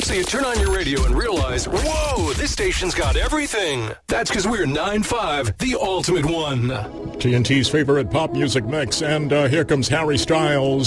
So you turn on your radio and realize, whoa, this station's got everything. That's because we're 9-5, the ultimate one. TNT's favorite pop music mix, and here comes Harry Styles.